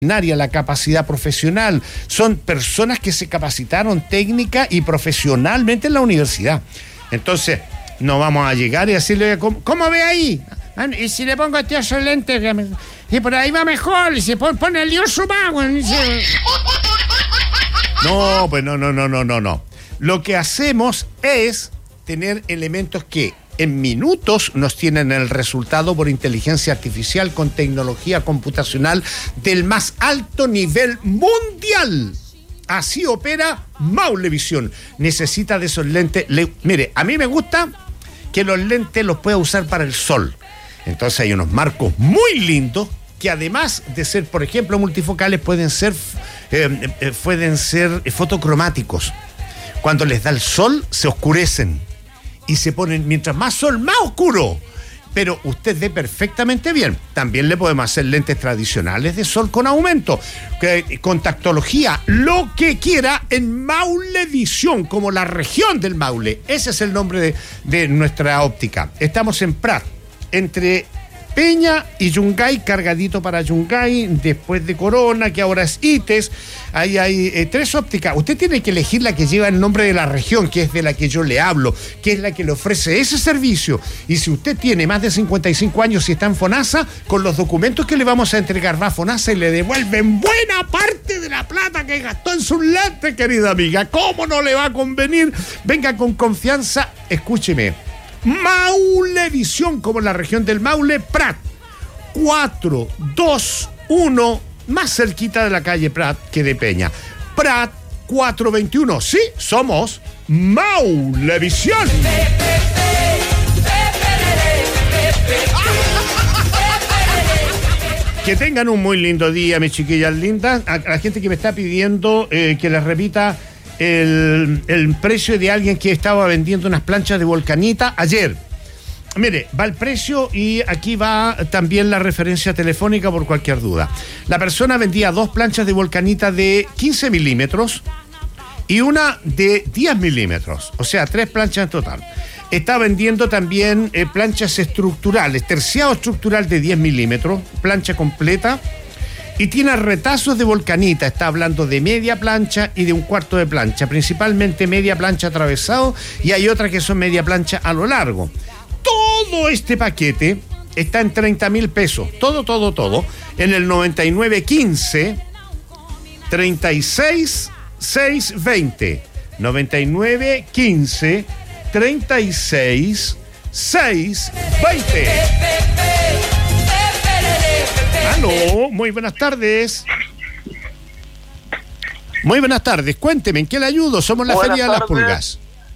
la capacidad profesional. Son personas que se capacitaron técnica y profesionalmente en la universidad. Entonces, no vamos a llegar y decirle, ¿cómo ve ahí? Y si le pongo este otro lente, y por ahí va mejor, y se pone el dios sumago. No, pues no. Lo que hacemos es tener elementos que en minutos nos tienen el resultado por inteligencia artificial con tecnología computacional del más alto nivel mundial. Así opera Maulevisión. Necesita de esos lentes. Mire, a mí me gusta que los lentes los pueda usar para el sol. Entonces hay unos marcos muy lindos que además de ser, por ejemplo, multifocales, pueden ser fotocromáticos. Cuando les da el sol, se oscurecen y se ponen, mientras más sol, más oscuro. Pero usted ve perfectamente bien. También le podemos hacer lentes tradicionales de sol con aumento, contactología, lo que quiera en Maulevisión, como la región del Maule. Ese es el nombre de nuestra óptica. Estamos en Prat, entre Peña y Yungay, cargadito para Yungay, después de Corona, que ahora es ITES. Ahí hay 3 ópticas. Usted tiene que elegir la que lleva el nombre de la región, que es de la que yo le hablo, que es la que le ofrece ese servicio. Y si usted tiene más de 55 años y está en FONASA, con los documentos que le vamos a entregar, va a FONASA y le devuelven buena parte de la plata que gastó en sus lentes, querida amiga. ¿Cómo no le va a convenir? Venga con confianza, escúcheme. Maulevisión, como en la región del Maule, Prat 421, más cerquita de la calle Prat que de Peña. Prat 421, sí, somos Maulevisión. Que tengan un muy lindo día, mis chiquillas lindas. A la gente que me está pidiendo que les repita el precio de alguien que estaba vendiendo unas planchas de Volcanita ayer. Mire, va el precio y aquí va también la referencia telefónica por cualquier duda. La persona vendía 2 planchas de Volcanita de 15 milímetros y una de 10 milímetros, o sea, 3 planchas en total. Está vendiendo también planchas estructurales, terciado estructural de 10 milímetros, plancha completa. Y tiene retazos de Volcanita, está hablando de media plancha y de un cuarto de plancha, principalmente media plancha atravesado, y hay otras que son media plancha a lo largo. Todo este paquete está en 30,000 pesos, todo, en el 9915 36620. 9915 36620. Aló, muy buenas tardes. Muy buenas tardes, cuénteme, ¿en qué le ayudo? Somos la Feria de las Pulgas.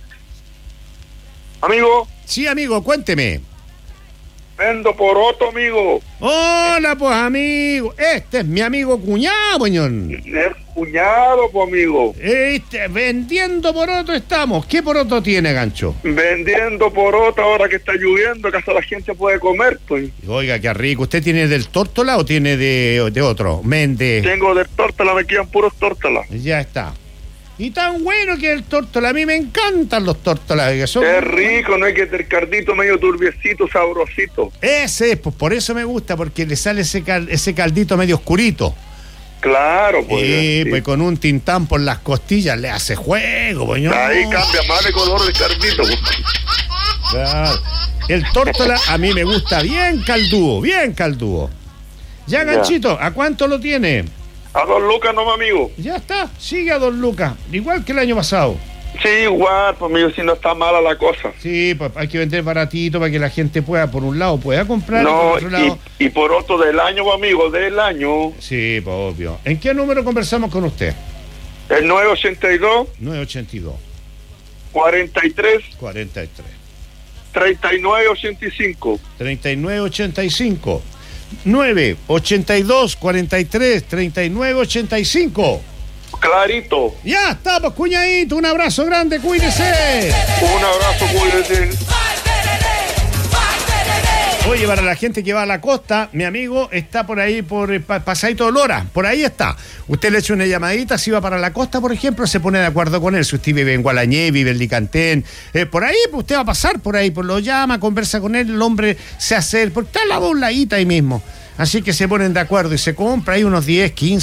Amigo. Sí, amigo, cuénteme. Vendo poroto, amigo. Hola, pues, amigo. Este es mi amigo cuñado, poñón. Es cuñado, pues, amigo. Vendiendo poroto estamos. ¿Qué poroto tiene, gancho? Vendiendo poroto ahora que está lloviendo, que hasta la gente puede comer, pues. Oiga, qué rico. ¿Usted tiene del tórtola o tiene de otro? Tengo del tórtola, me quedan puros tórtola. Ya está. Y tan bueno que el tórtola, a mí me encantan los tórtolas. Que son es rico, no hay que el caldito medio turbiecito, sabrosito. Ese es, pues por eso me gusta, porque le sale ese caldito medio oscurito. Claro, pues. Sí, pues con un tintán por las costillas le hace juego, pues. Ahí cambia más de color el caldito, pues. Claro. El tórtola a mí me gusta bien caldudo. Ya, ganchito, ¿a cuánto lo tiene? A 2 lucas nomás, amigo. Ya está, sigue a 2 lucas, igual que el año pasado. Sí, igual, pues, amigo, si no está mala la cosa. Sí, pues hay que vender baratito para que la gente pueda, por un lado, pueda comprar. No, por otro lado. Y por otro del año, pues, amigo, del año. Sí, pues obvio. ¿En qué número conversamos con usted? El 982. 43. 3985. 3985. 982 43 3985. Clarito. Ya estamos, cuñadito. Un abrazo grande, cuídese. Un abrazo, cuídese. Oye, para la gente que va a la costa, mi amigo está por ahí, por Pasadito Lora, por ahí está. Usted le echa una llamadita, si va para la costa, por ejemplo, se pone de acuerdo con él. Si usted vive en Gualañé, vive en Licantén, por ahí, pues usted va a pasar por ahí, pues lo llama, conversa con él, el hombre se hace, porque está a la dobladita ahí mismo. Así que se ponen de acuerdo y se compra ahí unos 10, 15.